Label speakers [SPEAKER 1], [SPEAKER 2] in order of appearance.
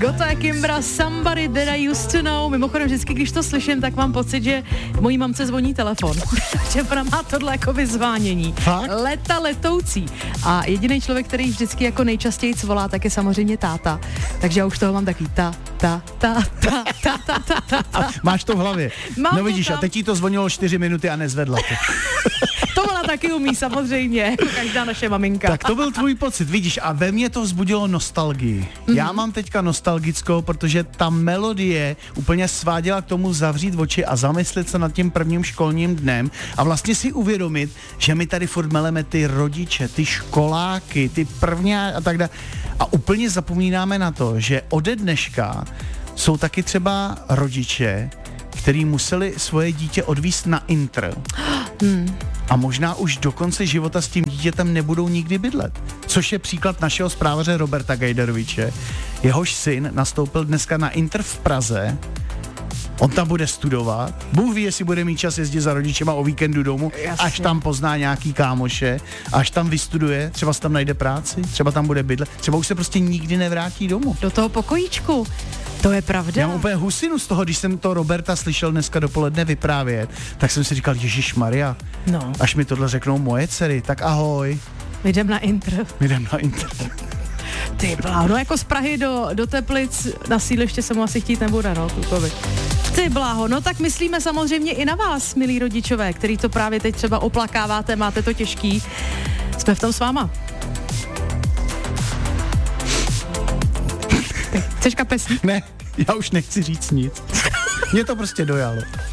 [SPEAKER 1] Gota Kimbra, Somebody That I Used To Know. Mimochodem, vždycky, když to slyším, tak mám pocit, že mojí mamce zvoní telefon. Že ona má tohle jako vyzvánění.
[SPEAKER 2] Fakt?
[SPEAKER 1] Leta letoucí. A jediný člověk, který vždycky jako nejčastěji volá, tak je samozřejmě táta. Takže já už toho mám takový ta.
[SPEAKER 2] A máš to v hlavě.
[SPEAKER 1] Mám
[SPEAKER 2] No
[SPEAKER 1] to
[SPEAKER 2] vidíš,
[SPEAKER 1] tam.
[SPEAKER 2] a teď ti to zvonilo 4 minuty a nezvedla to.
[SPEAKER 1] To ona taky umí samozřejmě, jako každá naše maminka.
[SPEAKER 2] Tak to byl tvůj pocit, vidíš, a ve mně to vzbudilo nostalgii. Já mám teďka nostalgickou, protože ta melodie úplně sváděla k tomu zavřít oči a zamyslet se nad tím prvním školním dnem a vlastně si uvědomit, že my tady furt meleme ty rodiče, ty školáky, ty první a tak dále. A úplně zapomínáme na to, že ode dneška jsou taky třeba rodiče, který museli svoje dítě odvízt na intr. A možná už do konce života s tím dítětem nebudou nikdy bydlet. Což je příklad našeho správaře Roberta Gajderoviče. Jehož syn nastoupil dneska na intr v Praze. On tam bude studovat. Bůh ví, jestli bude mít čas jezdit za rodičema o víkendu domů,
[SPEAKER 1] Jasně.
[SPEAKER 2] až tam pozná nějaký kámoše, až tam vystuduje, třeba si tam najde práci, třeba tam bude bydlet, třeba už se prostě nikdy nevrátí domů.
[SPEAKER 1] Do toho pokojíčku. To je pravda.
[SPEAKER 2] Já mám úplně husinu z toho, když jsem to Roberta slyšel dneska dopoledne vyprávět, tak jsem si říkal, Ježišmarja,
[SPEAKER 1] No,
[SPEAKER 2] až mi tohle řeknou moje dcery, tak ahoj,
[SPEAKER 1] jdem na intr.
[SPEAKER 2] jdem na intr.
[SPEAKER 1] Ty bláho, no jako z Prahy do Teplic na sídliště se mu asi chtít nebude, no, klukovi. Ty bláho, no tak myslíme samozřejmě i na vás, milí rodičové, který to právě teď třeba oplakáváte, máte to těžký. Jsme v tom s váma. Chceš kapesník?
[SPEAKER 2] Ne, já už nechci říct nic. Mě to prostě dojalo.